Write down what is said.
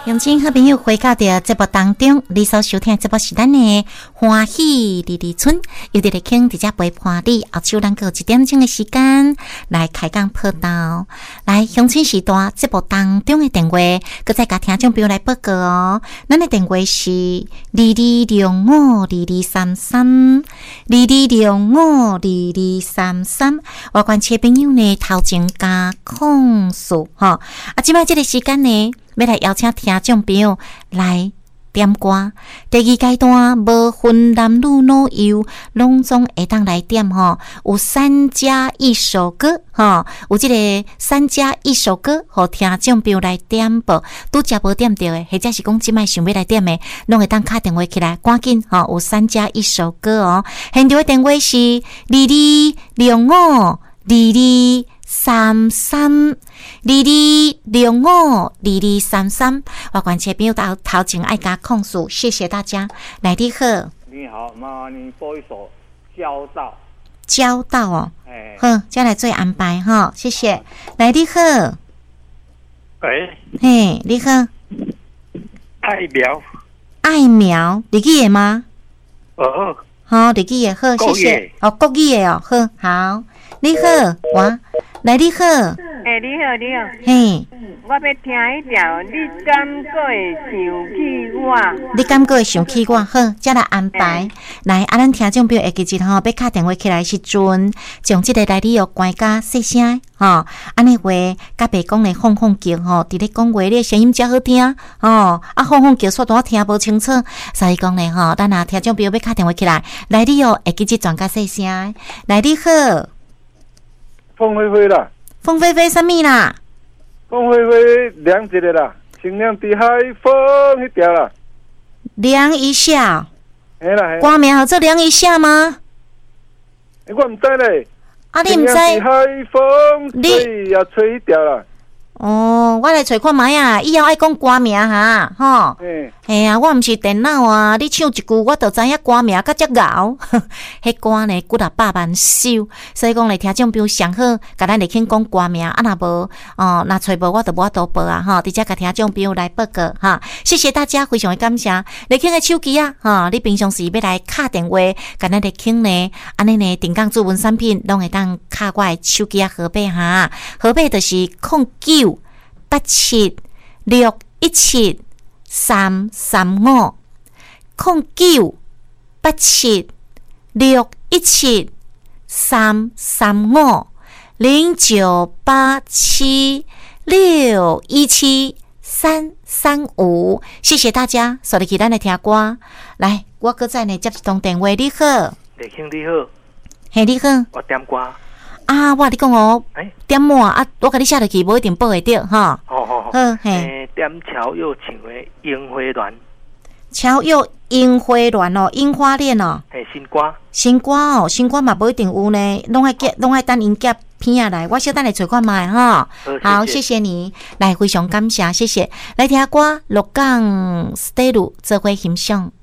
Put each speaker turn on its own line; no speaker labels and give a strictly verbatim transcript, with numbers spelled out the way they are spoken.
乡亲好朋友回到到节目当中，你所收听的节目是咱的欢喜里里村，有伫咧听伫遮陪伴你，后首咱有一点钟的时间来开讲报道。来，乡亲时代节目当中的电话，搁再甲听众朋友来报告哦。咱的电话是二二六五二二三三，二二六五二二三三。我关切朋友呢，头前加控诉吼，啊，即摆即个时间呢。要来邀请听众朋友来点歌，第二阶段无分男女老幼，拢总会当来点吼。有三加一首歌吼，有即个三加一首歌，互听众朋友来点播。拄则无点到的，或者是讲即摆想要来点的，拢会当敲电话起来，赶紧吼。有三加一首歌哦。现场的电话是二二六五二二三三。二二六五二二三三，我关切朋友到头前爱加控诉，谢谢大家。来，你好，
你好，麻烦你播一首《交道》。
交道哦，
哎，
好，再来做安排哈，谢谢。来，你好，
喂，
嘿，你好，
爱苗，
爱苗，日语的吗？
哦，
好，日语的好，谢谢。哦，国语的哦，好，好，你好，我来，你好。
哎、欸，你好，你好。
嘿，
我要听迄条，你敢过会想起我？
你敢过会想起我？好，再来安排。欸、来，啊，咱听众朋友会记住吼，要敲电话起来时阵，将即个来你要关甲细声吼，安尼话甲白讲咧放放叫吼，伫咧讲话你声音才好听吼，啊放放叫煞大听无清楚，所以讲咧吼，咱啊听众朋友要敲电话起来，来你要会记住转甲细声。来，你好，
凤飞飞啦。
凤飞飞什么啦？
凤飞飞凉一个啦，清凉的海风迄条啦。
凉一下。
嘿啦嘿。
歌名好做凉一下吗？
欸、我唔知咧。
啊，你唔知？
清凉的海风吹呀吹迄条啦。哦，
我来找看卖啊！以后爱讲歌名哈，吼。嗯。嘿啊，我毋是电脑啊！你唱一句，我就知影歌名，甲只咬。迄歌呢，几啊百万首，所以讲咧，听众朋友上好，甲咱来听讲歌名，啊若无哦，若找无我就无法度报啊，吼！直接甲听众朋友来报告哈。谢谢大家，非常的感谢。来听个手机啊，哈！你平常时要来敲电话，甲咱来听呢，安尼呢，定岗主文产品拢会当敲我的手机啊，号码哈，号码就是空九八七六一七。三三五空九八七六一七三三五零九八七六一七三三五，谢谢大家，锁定起咱的听歌。来，我搁再呢接一通电话，你好，
弟兄你好，
嘿你好，
我点歌
啊，我你讲哦，欸、点满啊，我甲你写落去，无一定报会到哈。
好好好，
好嘿。
欸、点乔又唱的《樱花恋》，
乔又樱花恋哦，樱花恋哦。
嘿，新歌。新
歌哦，新歌嘛无一定有呢，拢爱夹，拢爱等因夹片下来。我小等来找看卖哈。好，谢谢你，来非常感谢，谢谢。来听歌，鹿港 stay 做伙欣赏。